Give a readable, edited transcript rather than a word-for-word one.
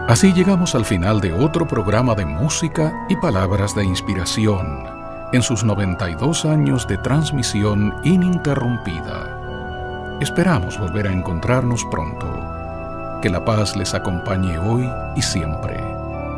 Así llegamos al final de otro programa de música y palabras de inspiración en sus 92 años de transmisión ininterrumpida. Esperamos volver a encontrarnos pronto. Que la paz les acompañe hoy y siempre.